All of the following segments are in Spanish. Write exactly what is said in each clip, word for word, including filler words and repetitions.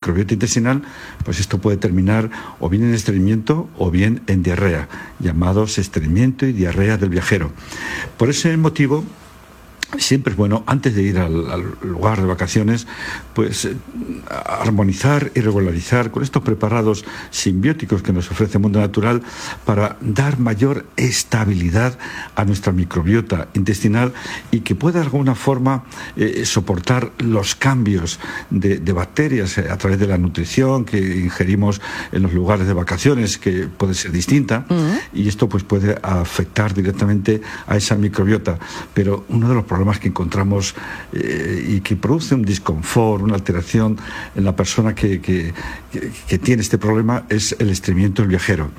microbiota intestinal, pues esto puede terminar o bien en estreñimiento o bien en diarrea, llamados estreñimiento y diarrea del viajero. Por ese motivo, siempre es bueno, antes de ir al, al lugar de vacaciones, pues eh, armonizar y regularizar con estos preparados simbióticos que nos ofrece el mundo natural para dar mayor estabilidad a nuestra microbiota intestinal y que pueda de alguna forma eh, soportar los cambios de, de bacterias a través de la nutrición que ingerimos en los lugares de vacaciones, que puede ser distinta, uh-huh. y esto pues puede afectar directamente a esa microbiota. Pero uno de los problemas problemas que encontramos eh, y que produce un disconfort, una alteración en la persona que, que, que, que tiene este problema es el estreñimiento del viajero.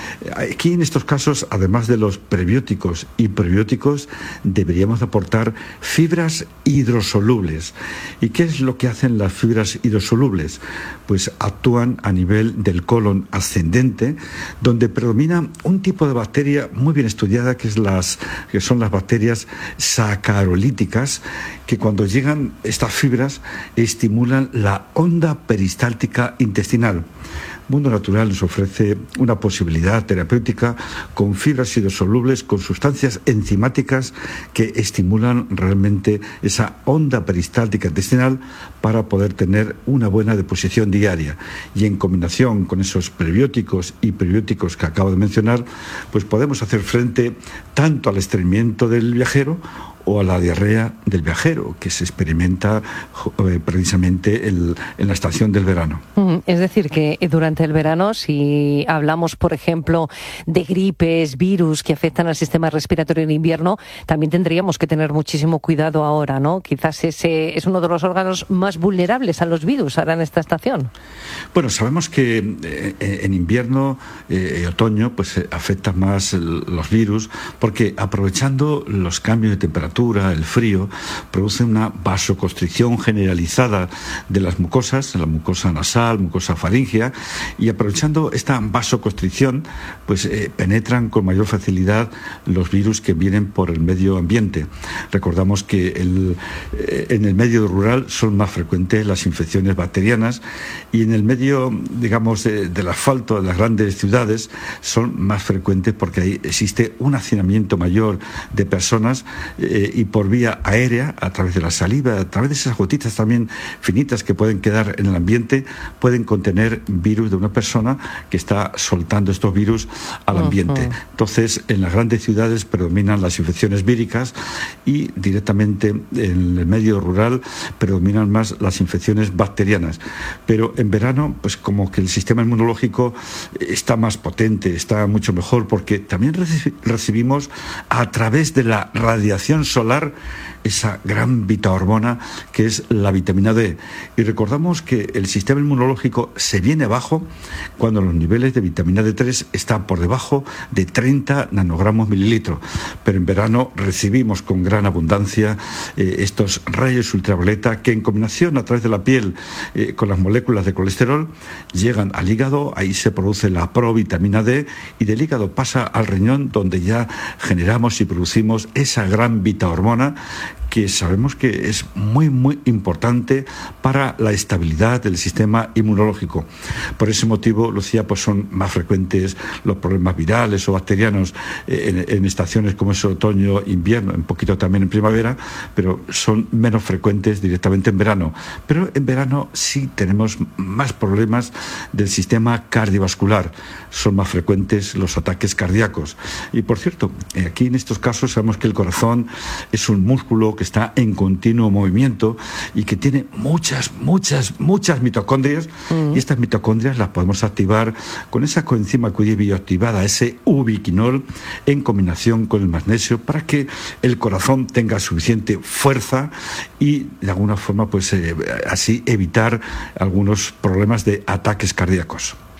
Aquí en estos casos, además de los prebióticos y prebióticos, deberíamos aportar fibras hidrosolubles. ¿Y qué es lo que hacen las fibras hidrosolubles? Pues actúan a nivel del colon ascendente, donde predomina un tipo de bacteria muy bien estudiada, que, es las, que son las bacterias sacarolíticas, que cuando llegan estas fibras estimulan la onda peristáltica intestinal. Mundo Natural nos ofrece una posibilidad terapéutica con fibras hidrosolubles, con sustancias enzimáticas que estimulan realmente esa onda peristáltica intestinal para poder tener una buena deposición diaria. Y en combinación con esos prebióticos y prebióticos que acabo de mencionar, pues podemos hacer frente tanto al estreñimiento del viajero o a la diarrea del viajero, que se experimenta eh, precisamente el, en la estación del verano. Es decir, que durante el verano, si hablamos, por ejemplo, de gripes, virus que afectan al sistema respiratorio en invierno, también tendríamos que tener muchísimo cuidado ahora, ¿no? Quizás ese es uno de los órganos más vulnerables a los virus ahora en esta estación. Bueno, sabemos que eh, en invierno y eh, otoño pues eh, afectan más los virus, porque aprovechando los cambios de temperatura, el frío, produce una vasoconstricción generalizada de las mucosas, la mucosa nasal, mucosa faríngea, y aprovechando esta vasoconstricción, pues eh, penetran con mayor facilidad los virus que vienen por el medio ambiente. Recordamos que el, eh, en el medio rural son más frecuentes las infecciones bacterianas, y en el medio, digamos, de, del asfalto de las grandes ciudades son más frecuentes porque ahí existe un hacinamiento mayor de personas, eh, y por vía aérea, a través de la saliva, a través de esas gotitas también finitas que pueden quedar en el ambiente, pueden contener virus de una persona que está soltando estos virus al ambiente. Uh-huh. Entonces, en las grandes ciudades predominan las infecciones víricas y directamente en el medio rural predominan más las infecciones bacterianas. Pero en verano, pues como que el sistema inmunológico está más potente, está mucho mejor, porque también recibimos a través de la radiación solar esa gran vitahormona que es la vitamina D. Y recordamos que el sistema inmunológico se viene abajo cuando los niveles de vitamina D tres están por debajo de treinta nanogramos mililitro. Pero en verano recibimos con gran abundancia eh, estos rayos ultravioleta que, en combinación a través de la piel eh, con las moléculas de colesterol, llegan al hígado. Ahí se produce la provitamina D y del hígado pasa al riñón, donde ya generamos y producimos esa gran vitahormona que sabemos que es muy, muy importante para la estabilidad del sistema inmunológico. Por ese motivo, Lucía, pues son más frecuentes los problemas virales o bacterianos en, en estaciones como es otoño, invierno, un poquito también en primavera, pero son menos frecuentes directamente en verano. Pero en verano sí tenemos más problemas del sistema cardiovascular. Son más frecuentes los ataques cardíacos. Y por cierto, aquí en estos casos sabemos que el corazón es un músculo que está en continuo movimiento y que tiene muchas, muchas, muchas mitocondrias, uh-huh. y estas mitocondrias las podemos activar con esa coenzima Q diez bioactivada, ese ubiquinol, en combinación con el magnesio, para que el corazón tenga suficiente fuerza y de alguna forma pues eh, así evitar algunos problemas de ataques cardíacos.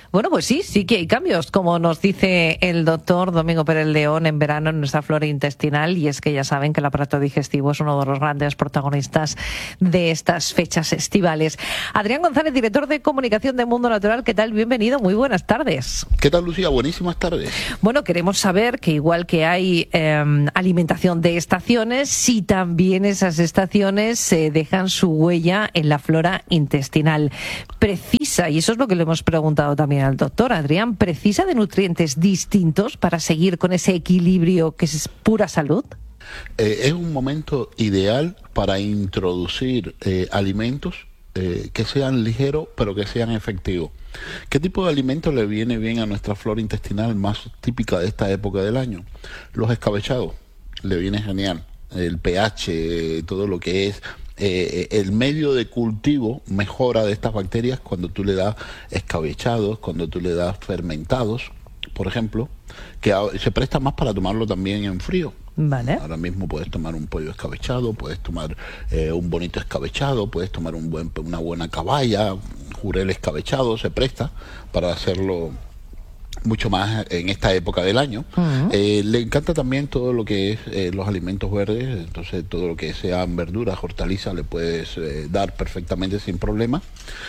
Bueno, pues sí, sí que hay cambios, como nos dice el doctor Domingo Pérez León en verano en nuestra flora intestinal, y es que ya saben que el aparato digestivo es uno de los grandes protagonistas de estas fechas estivales. Adrián González, director de comunicación de Mundo Natural, ¿qué tal? Bienvenido, muy buenas tardes. ¿Qué tal, Lucía? Buenísimas tardes. Bueno, queremos saber que igual que hay eh, alimentación de estaciones, si también esas estaciones eh, dejan su huella en la flora intestinal. Precisa, y eso es lo que le hemos preguntado también al doctor Adrián, ¿precisa de nutrientes distintos para seguir con ese equilibrio que es pura salud? Eh, es un momento ideal para introducir eh, alimentos eh, que sean ligeros pero que sean efectivos. ¿Qué tipo de alimento le viene bien a nuestra flora intestinal más típica de esta época del año? Los escabechados, le viene genial. El pH, todo lo que es Eh, el medio de cultivo mejora de estas bacterias cuando tú le das escabechados, cuando tú le das fermentados, por ejemplo, que se presta más para tomarlo también en frío. Vale. Ahora mismo puedes tomar un pollo escabechado, puedes tomar eh, un bonito escabechado, puedes tomar un buen, una buena caballa, un jurel escabechado, se presta para hacerlo mucho más en esta época del año. Uh-huh. Eh, le encanta también todo lo que es eh, los alimentos verdes, entonces todo lo que sean verduras, hortalizas, le puedes eh, dar perfectamente sin problema.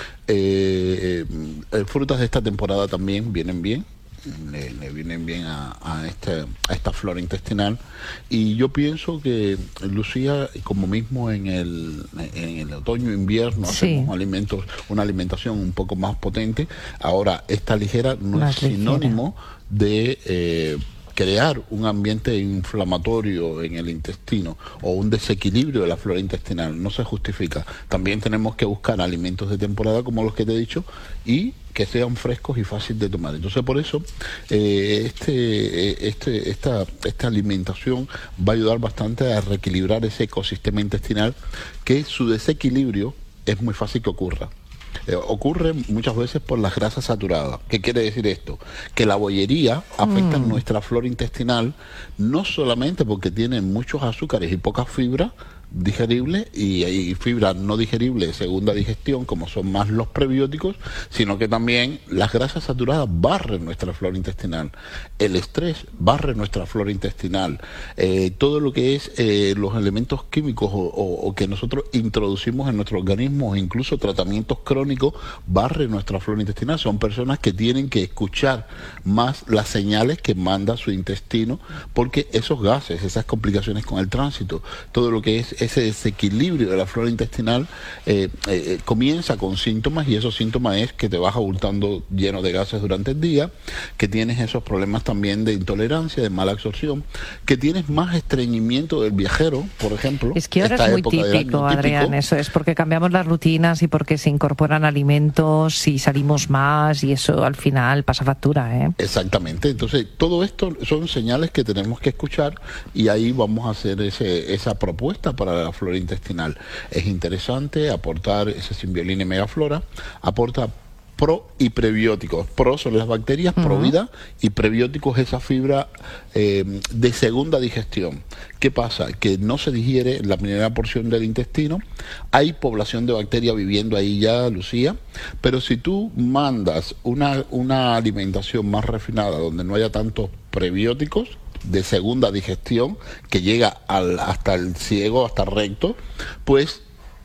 Eh, eh, frutas de esta temporada también vienen bien. Le, le vienen bien a, a, este, a esta flora intestinal, y yo pienso que, Lucía, como mismo en el, en el otoño invierno sí. hacemos alimentos, una alimentación un poco más potente, ahora esta ligera no más es sinónimo ligera. de eh, crear un ambiente inflamatorio en el intestino o un desequilibrio de la flora intestinal, no se justifica. También tenemos que buscar alimentos de temporada como los que te he dicho y que sean frescos y fáciles de tomar. Entonces, por eso eh, este, este, esta, esta alimentación va a ayudar bastante a reequilibrar ese ecosistema intestinal, que su desequilibrio es muy fácil que ocurra. Eh, ocurre muchas veces por las grasas saturadas. ¿Qué quiere decir esto? Que la bollería afecta mm. a nuestra flora intestinal, no solamente porque tiene muchos azúcares y pocas fibras digeribles y, y fibras no digeribles de segunda digestión, como son más los prebióticos, sino que también las grasas saturadas barren nuestra flora intestinal, el estrés barre nuestra flora intestinal, eh, todo lo que es eh, los elementos químicos o, o, o que nosotros introducimos en nuestro organismo, incluso tratamientos crónicos, barre nuestra flora intestinal. Son personas que tienen que escuchar más las señales que manda su intestino, porque esos gases, esas complicaciones con el tránsito, todo lo que es ese desequilibrio de la flora intestinal eh, eh, comienza con síntomas, y esos síntomas es que te vas abultando lleno de gases durante el día, que tienes esos problemas también de intolerancia, de mala absorción, que tienes más estreñimiento del viajero, por ejemplo. Es que ahora es muy típico, Adrián, típico. Eso es porque cambiamos las rutinas y porque se incorporan alimentos y salimos más, y eso al final pasa factura, ¿eh? Exactamente. Entonces, todo esto son señales que tenemos que escuchar, y ahí vamos a hacer ese, esa propuesta para la flora intestinal. Es interesante aportar ese Symbiolina Megaflora, aporta pro y prebióticos. Pro son las bacterias, uh-huh. pro vida, y prebióticos esa fibra eh, de segunda digestión. ¿Qué pasa? Que no se digiere en la primera porción del intestino, hay población de bacterias viviendo ahí ya, Lucía, pero si tú mandas una, una alimentación más refinada, donde no haya tantos prebióticos, de segunda digestión, que llega al, hasta el ciego, hasta el recto, pues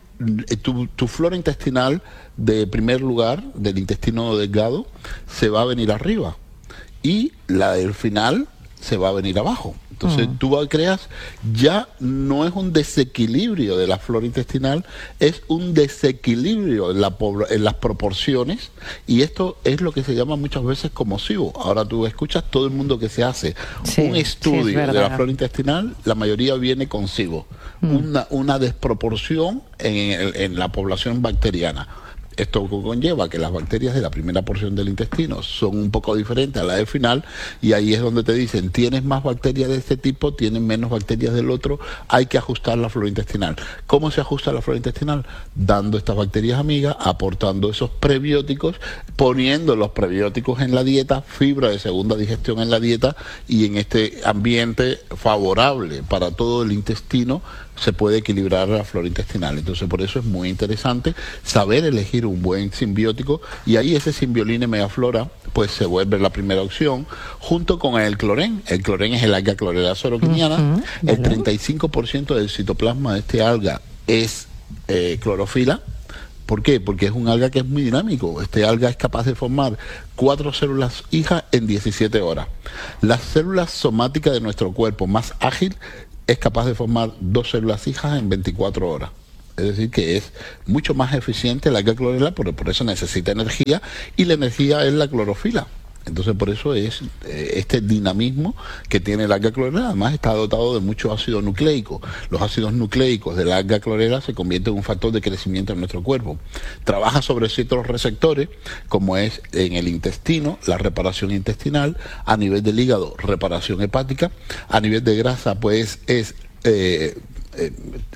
tu, tu flora intestinal de primer lugar, del intestino delgado, se va a venir arriba, y la del final se va a venir abajo. Entonces uh-huh. tú creas, ya no es un desequilibrio de la flora intestinal, es un desequilibrio en, la en las proporciones, y esto es lo que se llama muchas veces como S I B O. Ahora tú escuchas todo el mundo que se hace sí, un estudio sí, de la flora intestinal, la mayoría viene con S I B O, uh-huh. una, una desproporción en, en la población bacteriana. Esto conlleva que las bacterias de la primera porción del intestino son un poco diferentes a la del final, y ahí es donde te dicen, tienes más bacterias de este tipo, tienes menos bacterias del otro, hay que ajustar la flora intestinal. ¿Cómo se ajusta la flora intestinal? Dando estas bacterias amigas, aportando esos prebióticos, poniendo los prebióticos en la dieta, fibra de segunda digestión en la dieta, y en este ambiente favorable para todo el intestino, se puede equilibrar la flora intestinal. Entonces, por eso es muy interesante saber elegir un buen simbiótico, y ahí ese Symbioline megaflora pues se vuelve la primera opción, junto con el clorén. El clorén es el alga Chlorella sorokiniana. Uh-huh. El treinta y cinco por ciento del citoplasma de este alga es eh, clorofila. ¿Por qué? Porque es un alga que es muy dinámico. Este alga es capaz de formar cuatro células hijas en diecisiete horas. Las células somáticas de nuestro cuerpo más ágil es capaz de formar dos células hijas en veinticuatro horas. Es decir, que es mucho más eficiente el alga Chlorella, pero por eso necesita energía, y la energía es la clorofila. Entonces, por eso es eh, este dinamismo que tiene el alga Chlorella. Además, está dotado de mucho ácido nucleico. Los ácidos nucleicos del alga Chlorella se convierten en un factor de crecimiento en nuestro cuerpo. Trabaja sobre ciertos receptores, como es en el intestino, la reparación intestinal; a nivel del hígado, reparación hepática; a nivel de grasa, pues es... Eh, eh,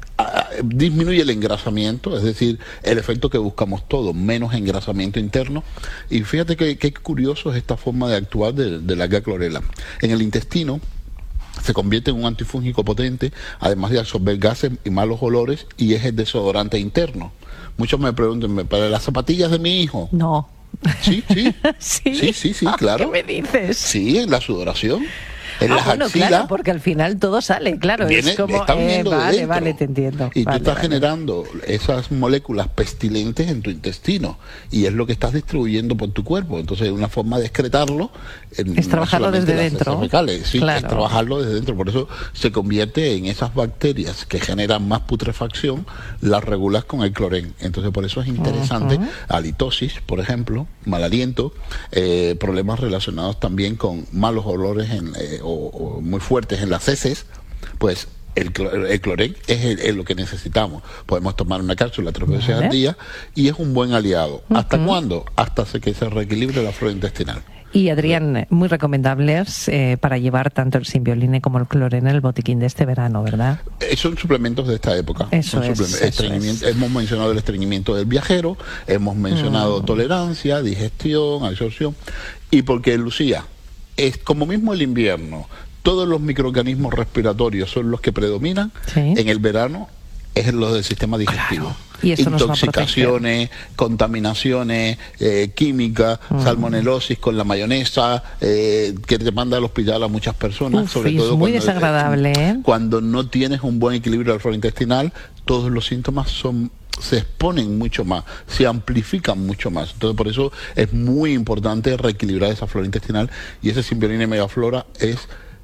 disminuye el engrasamiento, es decir, el efecto que buscamos todos, menos engrasamiento interno. Y fíjate que, que curioso es esta forma de actuar de, de la alga Chlorella. En el intestino se convierte en un antifúngico potente, además de absorber gases y malos olores, y es el desodorante interno. Muchos me preguntan, ¿para las zapatillas de mi hijo? No. Sí, sí. ¿Sí? Sí, sí, sí, claro. ¿Qué me dices? Sí, en la sudoración. En ah, las bueno, axilas, claro, porque al final todo sale, claro. Viene, es como, está viniendo eh, de vale, dentro. vale, te entiendo. Y vale, tú estás vale. generando esas moléculas pestilentes en tu intestino, y es lo que estás distribuyendo por tu cuerpo. Entonces, una forma de excretarlo en, es trabajarlo desde dentro. Fecales, sí, claro. Es trabajarlo desde dentro. Por eso se convierte en esas bacterias que generan más putrefacción, las regulas con el clorén. Entonces, por eso es interesante. Uh-huh. Halitosis, por ejemplo, mal aliento, eh, problemas relacionados también con malos olores en, eh, o, o muy fuertes en las heces, pues el, el clorén es, el, es lo que necesitamos. Podemos tomar una cápsula tres veces ¿Vale? al día, y es un buen aliado. Uh-huh. ¿Hasta cuándo? Hasta que se reequilibre la flora intestinal. Y Adrián, muy recomendables eh, para llevar tanto el Symbioline como el clorén en el botiquín de este verano, ¿verdad? Eh, son suplementos de esta época. Eso son es, eso es. Hemos mencionado el estreñimiento del viajero, hemos mencionado mm. tolerancia, digestión, absorción. Y porque, Lucía, es como mismo el invierno, todos los microorganismos respiratorios son los que predominan, ¿sí? En el verano es los del sistema digestivo. Claro. Y esto intoxicaciones, contaminaciones, eh, químicas, uh-huh. salmonelosis con la mayonesa, eh, que te manda al hospital a muchas personas. Uf, sobre es todo muy cuando, desagradable, ¿eh? Cuando no tienes un buen equilibrio del flora intestinal, todos los síntomas son se exponen mucho más, se amplifican mucho más. Entonces, por eso es muy importante reequilibrar esa flora intestinal, y ese Symbioline megaflora es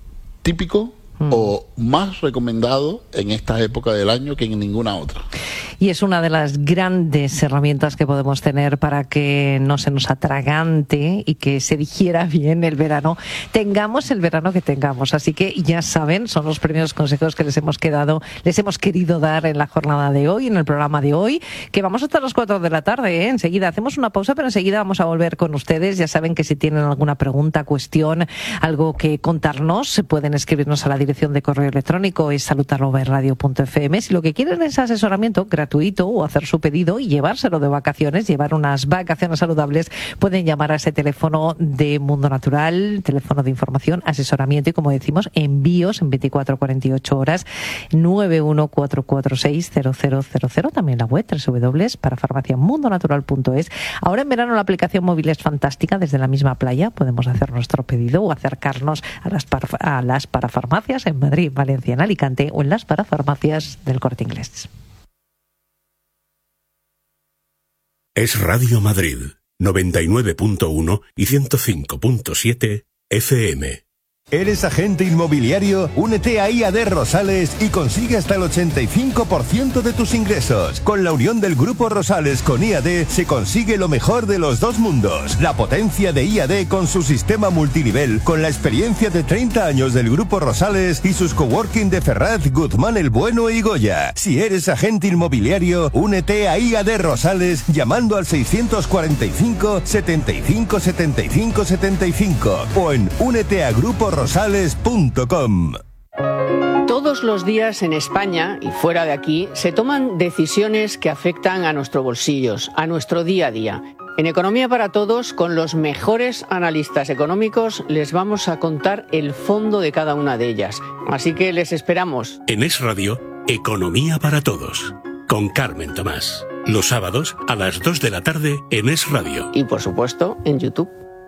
típico Mm. o más recomendado en esta época del año que en ninguna otra. Y es una de las grandes herramientas que podemos tener para que no se nos atragante y que se digiera bien el verano. Tengamos el verano que tengamos. Así que ya saben, son los primeros consejos que les hemos quedado, les hemos querido dar en la jornada de hoy, en el programa de hoy, que vamos hasta las cuatro de la tarde, ¿eh? Enseguida hacemos una pausa, pero enseguida vamos a volver con ustedes. Ya saben que si tienen alguna pregunta, cuestión, algo que contarnos, pueden escribirnos a la dirección de correo electrónico es salud arroba radio punto f m. Si lo que quieren es asesoramiento gratuito o hacer su pedido y llevárselo de vacaciones, llevar unas vacaciones saludables, pueden llamar a ese teléfono de Mundo Natural, teléfono de información, asesoramiento y, como decimos, envíos en veinticuatro a cuarenta y ocho horas, nueve uno cuatro cuatro seis cero cero cero cero, también la web doble u doble u doble u para farmacia mundo natural punto es. Ahora en verano la aplicación móvil es fantástica, desde la misma playa podemos hacer nuestro pedido o acercarnos a las, par, a las parafarmacias en Madrid, Valencia, en Alicante o en las parafarmacias del Corte Inglés. Es Radio Madrid, noventa y nueve punto uno y ciento cinco punto siete F M. ¿Eres agente inmobiliario? Únete a I A D Rosales y consigue hasta el ochenta y cinco por ciento de tus ingresos. Con la unión del Grupo Rosales con I A D se consigue lo mejor de los dos mundos. La potencia de I A D con su sistema multinivel, con la experiencia de treinta años del Grupo Rosales y sus coworking de Ferraz, Guzmán el Bueno y Goya. Si eres agente inmobiliario, únete a I A D Rosales llamando al seiscientos cuarenta y cinco, setenta y cinco, setenta y cinco, setenta y cinco o en únete a grupo rosales punto com. Todos los días en España y fuera de aquí se toman decisiones que afectan a nuestros bolsillos, a nuestro día a día. En Economía para Todos, con los mejores analistas económicos, les vamos a contar el fondo de cada una de ellas. Así que les esperamos. En Es Radio Economía para Todos, con Carmen Tomás. Los sábados a las dos de la tarde en Es Radio. Y por supuesto en YouTube.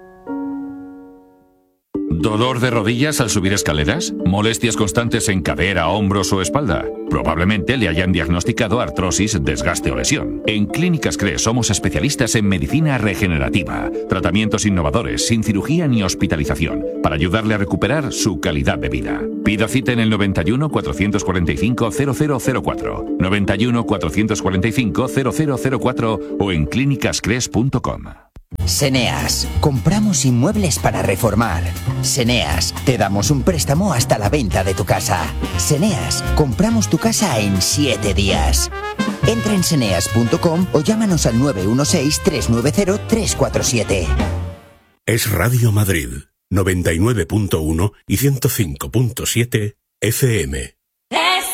¿Dolor de rodillas al subir escaleras? ¿Molestias constantes en cadera, hombros o espalda? Probablemente le hayan diagnosticado artrosis, desgaste o lesión. En Clínicas C R E somos especialistas en medicina regenerativa, tratamientos innovadores, sin cirugía ni hospitalización, para ayudarle a recuperar su calidad de vida. Pida cita en el noventa y uno, cuatrocientos cuarenta y cinco, cero cero cero cuatro, noventa y uno, cuatrocientos cuarenta y cinco, cero cero cero cuatro o en clínicas cres punto com. Seneas, compramos inmuebles para reformar. Seneas, te damos un préstamo hasta la venta de tu casa. Seneas, compramos tu casa en siete días. Entra en seneas punto com o llámanos al nueve uno seis, tres nueve cero, tres cuatro siete. Es Radio Madrid, noventa y nueve punto uno y ciento cinco punto siete F M.